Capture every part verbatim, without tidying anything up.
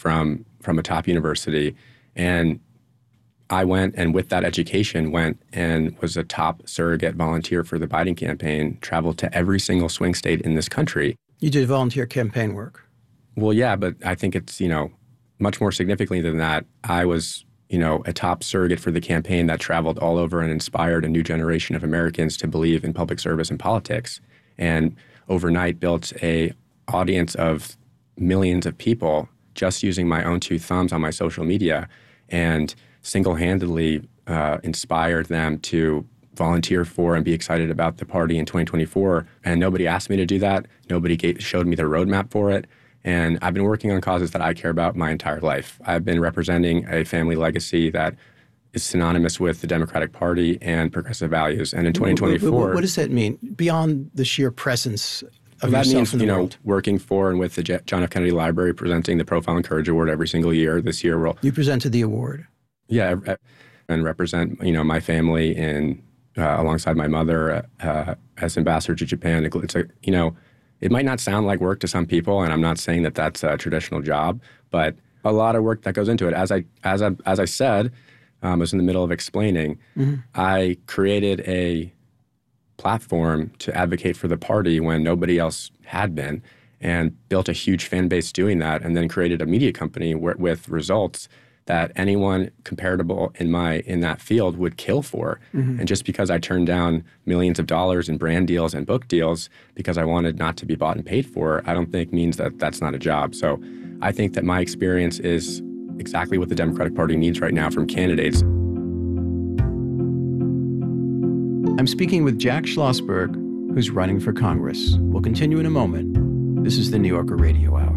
from from a top university. And I went and with that education went and was a top surrogate volunteer for the Biden campaign, traveled to every single swing state in this country. You did volunteer campaign work. Well, yeah, but I think it's, you know, much more significantly than that. I was, you know, a top surrogate for the campaign that traveled all over and inspired a new generation of Americans to believe in public service and politics. And overnight built a audience of millions of people just using my own two thumbs on my social media, and single-handedly uh, inspired them to volunteer for and be excited about the party in twenty twenty-four. And nobody asked me to do that. Nobody gave, showed me the roadmap for it. And I've been working on causes that I care about my entire life. I've been representing a family legacy that is synonymous with the Democratic Party and progressive values. And in twenty twenty-four... What, what, what does that mean, beyond the sheer presence of that yourself means, in the you know, world? working for and with the J- John F. Kennedy Library, presenting the Profile and Courage Award every single year. This year we'll... You presented the award. Yeah, and represent, you know, my family in uh, alongside my mother uh, as ambassador to Japan. It's a, you know, it might not sound like work to some people, and I'm not saying that that's a traditional job, but a lot of work that goes into it. As I as I as I said, um, I was in the middle of explaining. Mm-hmm. I created a platform to advocate for the party when nobody else had been, and built a huge fan base doing that, and then created a media company where, with results that anyone comparable in my in that field would kill for. Mm-hmm. And just because I turned down millions of dollars in brand deals and book deals because I wanted not to be bought and paid for, I don't think means that that's not a job. So I think that my experience is exactly what the Democratic Party needs right now from candidates. I'm speaking with Jack Schlossberg, who's running for Congress. We'll continue in a moment. This is the New Yorker Radio Hour.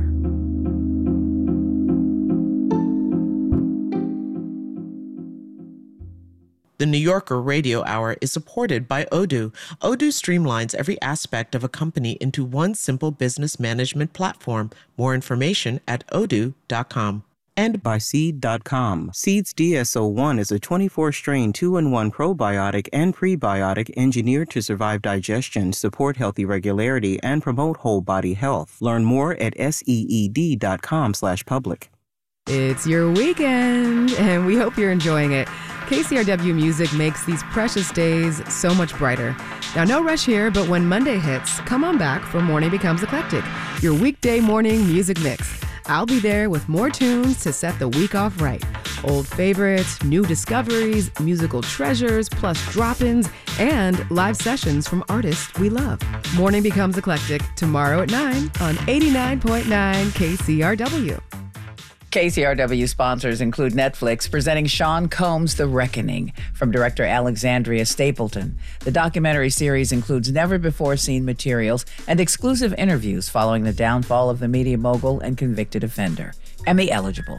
The New Yorker Radio Hour is supported by Odoo. Odoo streamlines every aspect of a company into one simple business management platform. More information at odoo dot com. And by Seed dot com. Seed's D S O one is a twenty-four strain two in one probiotic and prebiotic engineered to survive digestion, support healthy regularity, and promote whole body health. Learn more at seed dot com slash public. It's your weekend, and we hope you're enjoying it. K C R W Music makes these precious days so much brighter. Now, no rush here, but when Monday hits, come on back for Morning Becomes Eclectic, your weekday morning music mix. I'll be there with more tunes to set the week off right. Old favorites, new discoveries, musical treasures, plus drop-ins, and live sessions from artists we love. Morning Becomes Eclectic, tomorrow at nine on eighty-nine point nine K C R W. K C R W sponsors include Netflix presenting Sean Combs' The Reckoning from director Alexandria Stapleton. The documentary series includes never-before-seen materials and exclusive interviews following the downfall of the media mogul and convicted offender. Emmy eligible.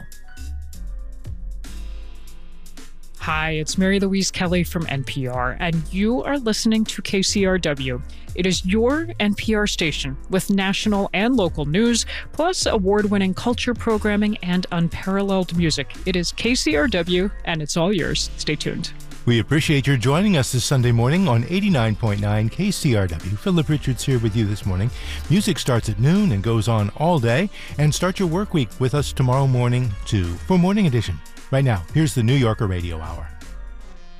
Hi, it's Mary Louise Kelly from N P R, and you are listening to K C R W. It is your N P R station with national and local news, plus award-winning culture programming and unparalleled music. It is K C R W, and it's all yours. Stay tuned. We appreciate your joining us this Sunday morning on eighty-nine point nine K C R W. Philip Richards here with you this morning. Music starts at noon and goes on all day. And start your work week with us tomorrow morning, too, for Morning Edition. Right now, here's the New Yorker Radio Hour.